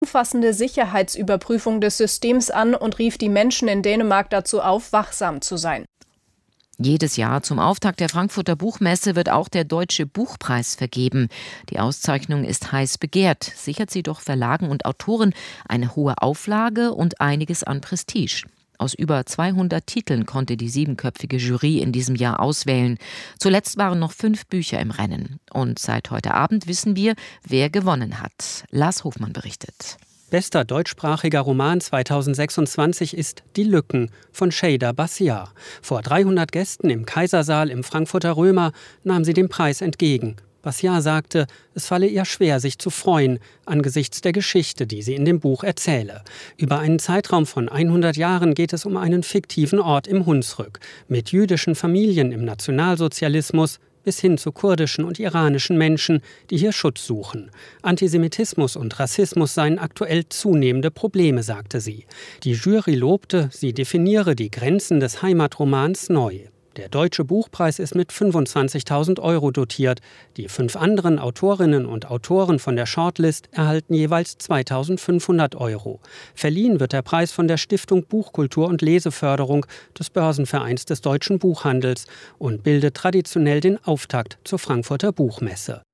umfassende Sicherheitsüberprüfung des Systems an und rief die Menschen in Dänemark dazu auf, wachsam zu sein. Jedes Jahr zum Auftakt der Frankfurter Buchmesse wird auch der Deutsche Buchpreis vergeben. Die Auszeichnung ist heiß begehrt, sichert sie doch Verlagen und Autoren eine hohe Auflage und einiges an Prestige. Aus über 200 Titeln konnte die 7-köpfige Jury in diesem Jahr auswählen. Zuletzt waren noch 5 Bücher im Rennen. Und seit heute Abend wissen wir, wer gewonnen hat. Lars Hofmann berichtet. Bester deutschsprachiger Roman 2026 ist Die Lücken von Şeyda Bassiar. Vor 300 Gästen im Kaisersaal im Frankfurter Römer nahm sie den Preis entgegen. Bassiar sagte, es falle ihr schwer, sich zu freuen, angesichts der Geschichte, die sie in dem Buch erzähle. Über einen Zeitraum von 100 Jahren geht es um einen fiktiven Ort im Hunsrück, mit jüdischen Familien im Nationalsozialismus, bis hin zu kurdischen und iranischen Menschen, die hier Schutz suchen. Antisemitismus und Rassismus seien aktuell zunehmende Probleme, sagte sie. Die Jury lobte, sie definiere die Grenzen des Heimatromans neu. Der Deutsche Buchpreis ist mit 25.000 € dotiert. Die 5 anderen Autorinnen und Autoren von der Shortlist erhalten jeweils 2.500 €. Verliehen wird der Preis von der Stiftung Buchkultur und Leseförderung des Börsenvereins des deutschen Buchhandels und bildet traditionell den Auftakt zur Frankfurter Buchmesse.